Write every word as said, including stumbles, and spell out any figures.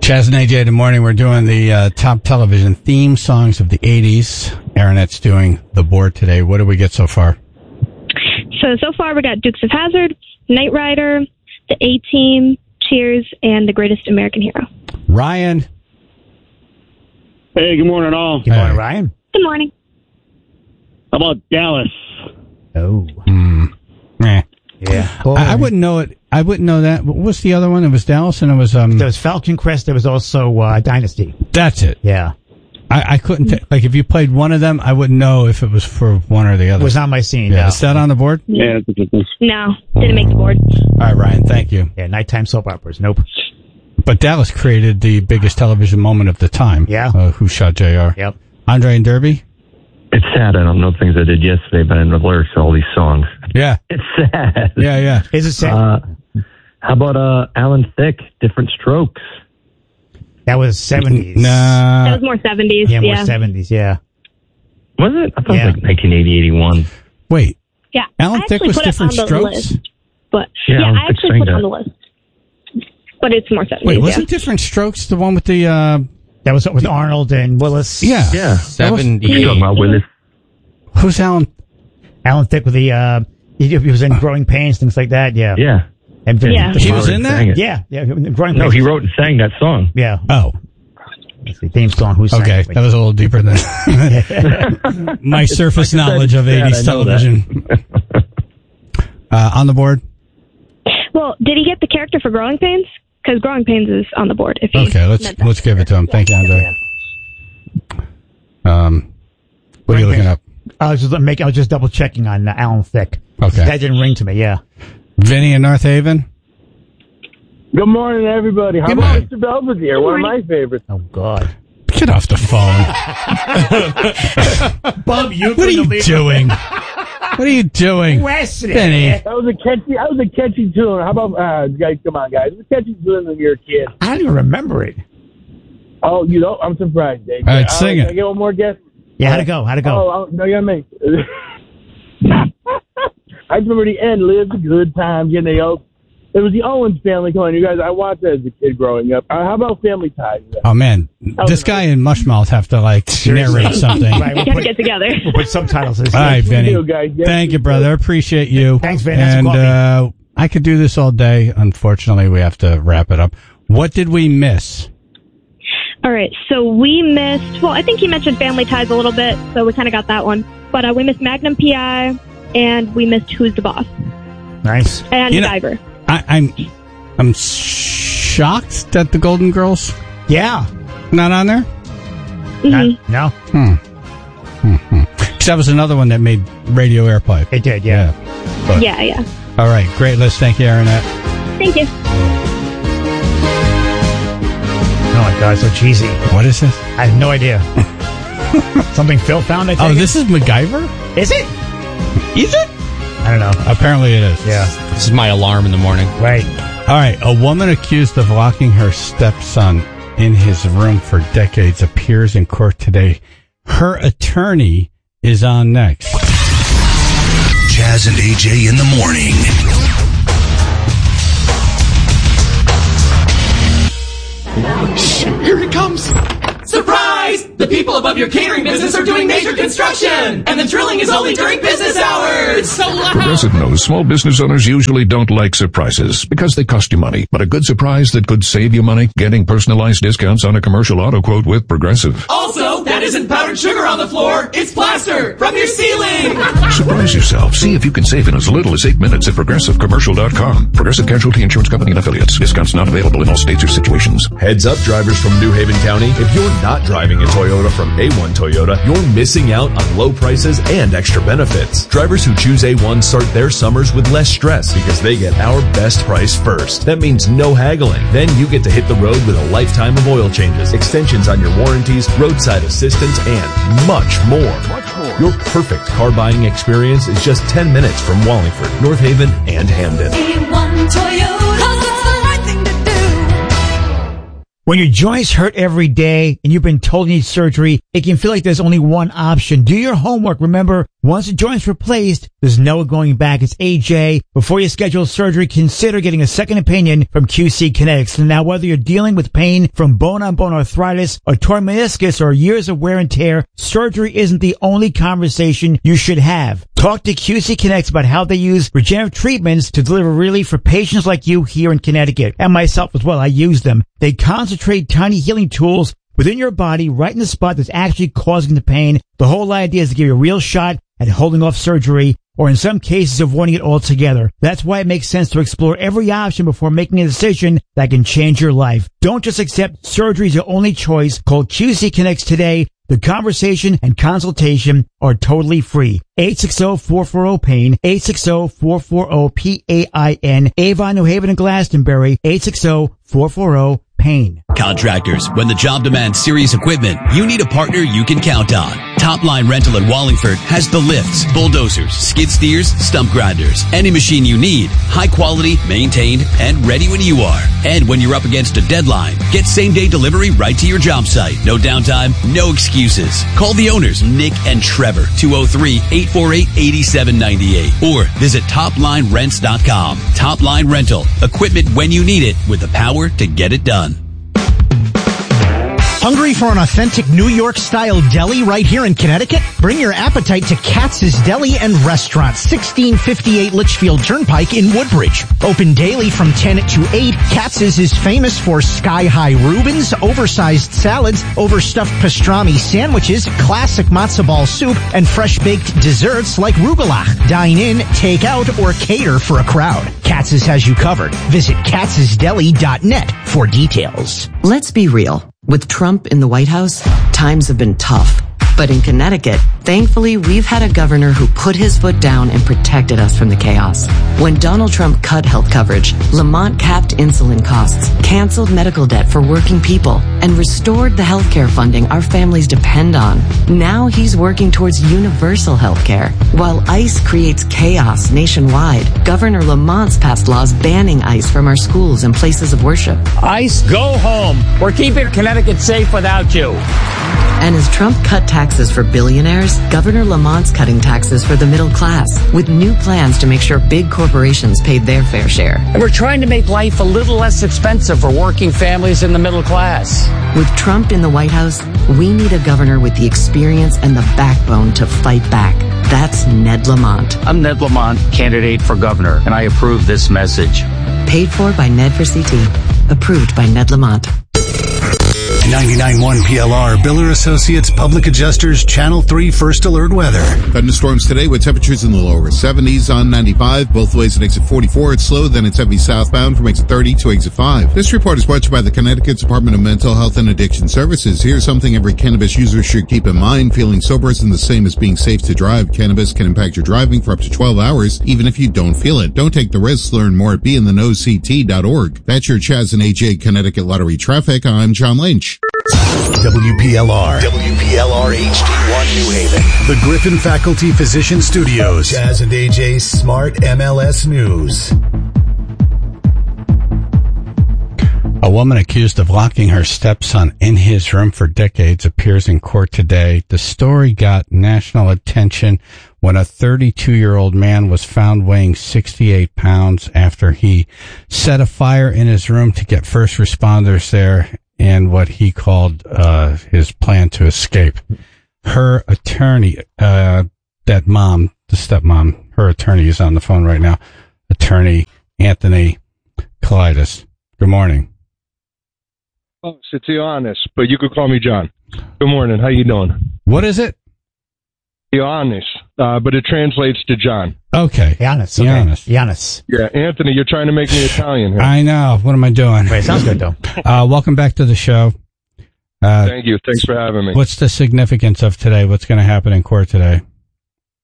Chaz and A J in the morning. We're doing the uh, top television theme songs of the eighties. Aaronette's doing the board today. What did we get so far? So, so far we got Dukes of Hazzard, Knight Rider, The A-Team, Cheers, and The Greatest American Hero. Ryan. Hey, good morning, all. Good morning, Ryan. Good morning. How about Dallas? Oh. Mm. Eh. Yeah. I, I wouldn't know it. I wouldn't know that. What was the other one? It was Dallas, and it was um. There was Falcon Crest. There was also uh, Dynasty. That's it. Yeah. I, I couldn't t- like if you played one of them, I wouldn't know if it was for one or the other. It was on my scene. Yeah. No. Is that on the board? Yeah. No, didn't make the board. All right, Ryan. Thank you. Yeah. Nighttime soap operas. Nope. But Dallas created the biggest television moment of the time. Yeah. Uh, Who Shot J R? Yep. Andre and Derby? It's sad. I don't know things I did yesterday, but I know the lyrics to all these songs. Yeah. It's sad. Yeah, yeah. Is it sad? Uh, how about uh, Alan Thicke, Different Strokes? That was seventies. Nah. That was more seventies. Yeah, Yeah, more seventies. Yeah. Was it? I thought Yeah. it was like nineteen eighty, eighty-one. Wait. Yeah. Alan I Thicke actually was put it Different on the Strokes? list, but Yeah, yeah, Alan I Thicke actually sang put it that. on the list. But it's more seventies. Wait, yeah. wasn't Different Strokes the one with the, uh, That was with Arnold and Willis. yeah. Yeah. seventy. You're talking about Willis? Who's Alan? Alan Thicke with the, uh, he, he was in Growing Pains, things like that. Yeah. Yeah. And Yeah. He was in Sang that? it. Yeah. Yeah. Growing No, Pains. he wrote and sang that song. Yeah. Oh, That's the theme song. Who sang okay. it? That was a little deeper than my surface like I said, knowledge of it's sad, eighties I know that. television. uh, on the board? Well, did he get the character for Growing Pains? Because Growing Pains is on the board. If he Okay, let's meant that. let's give it to him. Thank you, Andre. Um, what are you looking up? I was just making. I was just double checking on uh, Alan Thicke. Okay. That didn't ring to me. Yeah. Vinny in North Haven? Good morning, everybody. How Good about morning. Mister Belvedere? One of my favorites. Oh God. Get off the phone. Bob, you. What are you doing? What are you doing? Wesley. Vinny. That was a catchy. That was a catchy tune. How about uh, guys? Come on, guys. It was a catchy tune when you were a kid. I don't even remember it. Oh, you know, I'm surprised, Dave. All right, Uh, sing Can it. I get one more guess? Yeah. How'd it go? How'd it go? Oh, no, you gotta make. I just remember the end. Lived a good time. You know, it was the Owens family. Come on, you guys. I watched that as a kid growing up. Uh, how about Family Ties? Oh, man. This guy in Mushmouth have to, like, narrate something. Right, You we'll gotta put, get together. we'll put subtitles. All right, Vinny. do, guys. Yes, Thank you, we brother. I appreciate you. Thanks, Vin. That's And coffee. uh, I could do this all day. Unfortunately, we have to wrap it up. What did we miss? All right, so we missed, well, I think you mentioned Family Ties a little bit, so we kind of got that one. But uh, we missed Magnum P I, and we missed Who's the Boss, Nice. and You know- Diver. I, I'm I'm shocked that the Golden Girls Yeah. not on there. Mhm. Not, no. Hmm. Because that was another one that made radio airplay. It did. Yeah. But- Yeah, yeah. All right. Great list. Thank you, Aaronette. Thank you. Oh my God, so cheesy. What is this? I have no idea. Something Phil found. I think. Oh, this is MacGyver? is it? Is it? I don't know. Apparently it is. Yeah. This is my alarm in the morning. Right. All right. A woman accused of locking her stepson in his room for decades appears in court today. Her attorney is on next. Chaz and A J in the morning. Here it comes! Surprise! The people above your catering business are doing major construction! And the drilling is only during business hours! So loud! Progressive knows small business owners usually don't like surprises because they cost you money. But a good surprise that could save you money? Getting personalized discounts on a commercial auto quote with Progressive. Also, that isn't powdered sugar on the floor, it's plaster from your ceiling! Surprise yourself. See if you can save in as little as eight minutes at progressive commercial dot com. Progressive Casualty Insurance Company and Affiliates. Discounts not available in all states or situations. Heads up, drivers from New Haven County. If you're not driving a Toyota from A one Toyota, you're missing out on low prices and extra benefits. Drivers who choose A one start their summers with less stress because they get our best price first. That means no haggling. Then you get to hit the road with a lifetime of oil changes, extensions on your warranties, roadside assistance, and much more. Much more. Your perfect car buying experience is just ten minutes from Wallingford, North Haven, and Hamden. A one Toyota, 'cause it's the right thing to do. When your joints hurt every day and you've been told you need surgery, it can feel like there's only one option. Do your homework. Remember, Once the joint's replaced, there's no going back. It's A J. Before you schedule surgery, consider getting a second opinion from Q C Kinetics. And now, whether you're dealing with pain from bone-on-bone arthritis, a torn meniscus, or years of wear and tear, surgery isn't the only conversation you should have. Talk to Q C Kinetics about how they use regenerative treatments to deliver relief for patients like you here in Connecticut. And myself as well, I use them. They concentrate tiny healing tools within your body, right in the spot that's actually causing the pain. The whole idea is to give you a real shot at holding off surgery, or in some cases avoiding it altogether. That's why it makes sense to explore every option before making a decision that can change your life. Don't just accept surgery as your only choice. Call Q C Kinetics today. The conversation and consultation are totally free. eight six zero, four four zero, PAIN, eight six zero, four four zero, P A I N, Avon, New Haven, and Glastonbury, eight six zero, four four zero, PAIN. Contractors, when the job demands serious equipment, you need a partner you can count on. Topline Rental in Wallingford has the lifts, bulldozers, skid steers, stump grinders, any machine you need, high quality, maintained, and ready when you are. And when you're up against a deadline, get same day delivery right to your job site. No downtime, no excuses. Call the owners, Nick and Trevor, two oh three, eight four eight, eight seven nine eight, or visit top line rents dot com. Topline Rental, equipment when you need it with the power to get it done. Hungry for an authentic New York-style deli right here in Connecticut? Bring your appetite to Katz's Deli and Restaurant, sixteen fifty-eight Litchfield Turnpike in Woodbridge. Open daily from ten to eight, Katz's is famous for sky-high Reubens, oversized salads, overstuffed pastrami sandwiches, classic matzo ball soup, and fresh-baked desserts like rugelach. Dine in, take out, or cater for a crowd. Katz's has you covered. Visit katz's deli dot net for details. Let's be real. With Trump in the White House, times have been tough. But in Connecticut, thankfully, we've had a governor who put his foot down and protected us from the chaos. When Donald Trump cut health coverage, Lamont capped insulin costs, canceled medical debt for working people, and restored the health care funding our families depend on. Now he's working towards universal health care. While ICE creates chaos nationwide, Governor Lamont's passed laws banning ICE from our schools and places of worship. ICE, go home. We're keeping Connecticut safe without you. And as Trump cut taxes for billionaires, Governor Lamont's cutting taxes for the middle class, with new plans to make sure big corporations paid their fair share. And we're trying to make life a little less expensive for working families in the middle class. With Trump in the White House, we need a governor with the experience and the backbone to fight back. That's Ned Lamont. I'm Ned Lamont, candidate for governor, and I approve this message. Paid for by Ned for C T. Approved by Ned Lamont. ninety-nine point one P L R, Biller Associates Public Adjusters, Channel three First Alert Weather. Thunderstorms today with temperatures in the lower seventies on ninety-five, both ways at exit forty-four. It's slow, then it's heavy southbound from exit thirty to exit five. This report is brought to you by the Connecticut Department of Mental Health and Addiction Services. Here's something every cannabis user should keep in mind. Feeling sober isn't the same as being safe to drive. Cannabis can impact your driving for up to twelve hours, even if you don't feel it. Don't take the risks. Learn more at be in the know c t dot org. That's your Chaz and A J Connecticut Lottery Traffic. I'm John Lynch. W P L R, W P L R H D one New Haven, the Griffin Faculty Physician Studios, Chaz and A J's Smart M L S News. A woman accused of locking her stepson in his room for decades appears in court today. The story got national attention when a thirty-two-year-old man was found weighing sixty-eight pounds after he set a fire in his room to get first responders there and what he called uh his plan to escape. Her attorney, uh that mom, the stepmom, her attorney is on the phone right now. Attorney Anthony Kalaitis. Good morning. Oh, it's Ioannis, but you could call me John. Good morning. How you doing? What is it? Ioannis, uh, but it translates to John. Okay. Giannis. Okay. Giannis. Giannis. Yeah, Anthony, you're trying to make me Italian here. I know. What am I doing? Wait, sounds good, though. uh, welcome back to the show. Uh, Thank you. Thanks for having me. What's the significance of today? What's going to happen in court today?